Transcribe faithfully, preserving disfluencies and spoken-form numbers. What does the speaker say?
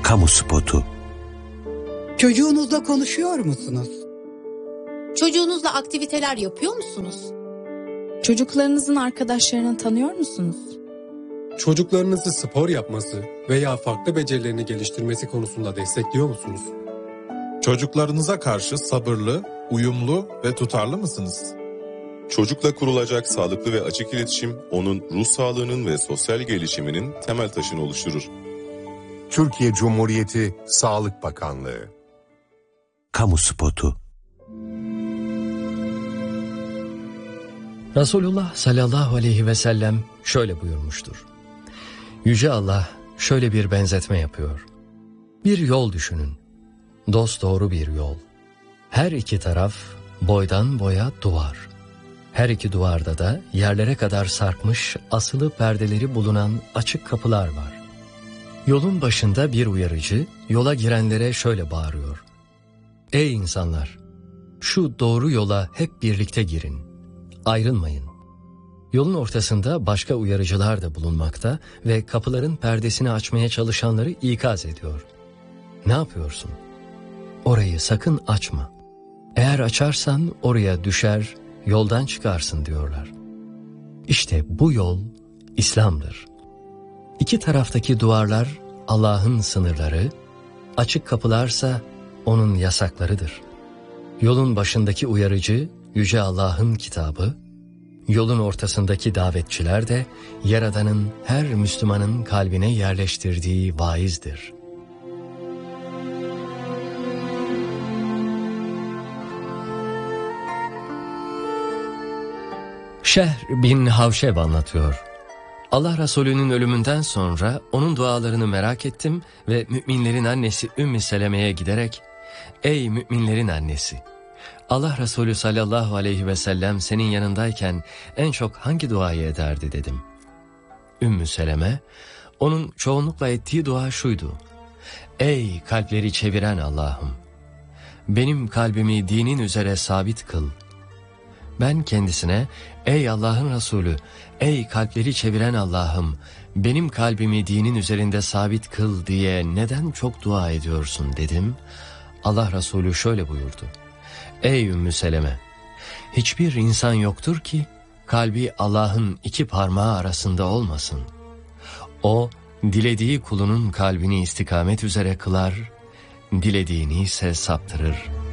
Kamu spotu. Çocuğunuzla konuşuyor musunuz? Çocuğunuzla aktiviteler yapıyor musunuz? Çocuklarınızın arkadaşlarını tanıyor musunuz? Çocuklarınızı spor yapması veya farklı becerilerini geliştirmesi konusunda destekliyor musunuz? Çocuklarınıza karşı sabırlı, uyumlu ve tutarlı mısınız? Çocukla kurulacak sağlıklı ve açık iletişim, onun ruh sağlığının ve sosyal gelişiminin temel taşını oluşturur. Türkiye Cumhuriyeti Sağlık Bakanlığı. Kamu spotu. Resulullah sallallahu aleyhi ve sellem şöyle buyurmuştur. Yüce Allah şöyle bir benzetme yapıyor. Bir yol düşünün. Dosdoğru bir yol. Her iki taraf boydan boya duvar. Her iki duvarda da yerlere kadar sarkmış asılı perdeleri bulunan açık kapılar var. Yolun başında bir uyarıcı yola girenlere şöyle bağırıyor. Ey insanlar! Şu doğru yola hep birlikte girin. Ayrılmayın. Yolun ortasında başka uyarıcılar da bulunmakta ve kapıların perdesini açmaya çalışanları ikaz ediyor. Ne yapıyorsun? Orayı sakın açma. Eğer açarsan oraya düşer, yoldan çıkarsın diyorlar. İşte bu yol İslam'dır. İki taraftaki duvarlar Allah'ın sınırları, açık kapılarsa onun yasaklarıdır. Yolun başındaki uyarıcı Yüce Allah'ın kitabı, yolun ortasındaki davetçiler de Yaradan'ın her Müslümanın kalbine yerleştirdiği vaizdir. Şehr bin Havşeb anlatıyor. Allah Resulü'nün ölümünden sonra onun dualarını merak ettim ve müminlerin annesi Ümmü Seleme'ye giderek, ''Ey müminlerin annesi, Allah Resulü sallallahu aleyhi ve sellem senin yanındayken en çok hangi duayı ederdi?'' dedim. Ümmü Seleme, onun çoğunlukla ettiği dua şuydu: ''Ey kalpleri çeviren Allah'ım, benim kalbimi dinin üzere sabit kıl.'' Ben kendisine, ''Ey Allah'ın Resulü, ey kalpleri çeviren Allah'ım, benim kalbimi dinin üzerinde sabit kıl diye neden çok dua ediyorsun?'' dedim. Allah Resulü şöyle buyurdu: ''Ey Ümmü Seleme, hiçbir insan yoktur ki kalbi Allah'ın iki parmağı arasında olmasın. O, dilediği kulunun kalbini istikamet üzere kılar, dilediğini ise saptırır.''